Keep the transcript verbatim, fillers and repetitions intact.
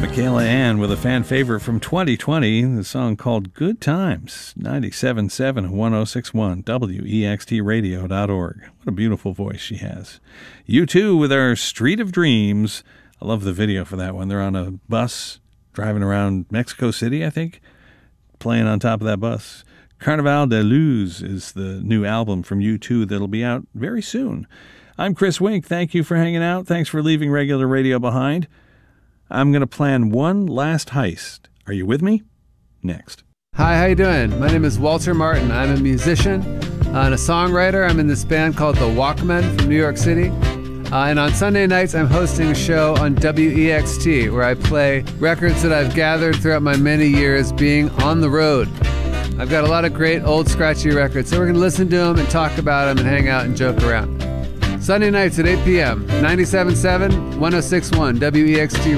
Michaela Ann with a fan favorite from twenty twenty, the song called Good Times, ninety-seven point seven and one oh six point one, W E X T radio dot org. What a beautiful voice she has. U two with our Street of Dreams. I love the video for that one. They're on a bus driving around Mexico City, I think, playing on top of that bus. Carnaval de Luz is the new album from U two that'll be out very soon. I'm Chris Wink. Thank you for hanging out. Thanks for leaving regular radio behind. I'm going to plan one last heist. Are you with me? Next. Hi, how you doing? My name is Walter Martin. I'm a musician and a songwriter. I'm in this band called The Walkmen from New York City. Uh, and on Sunday nights, I'm hosting a show on W E X T where I play records that I've gathered throughout my many years being on the road. I've got a lot of great old scratchy records, so we're going to listen to them and talk about them and hang out and joke around. Sunday nights at eight p.m., ninety-seven point seven, one oh six point one, W E X T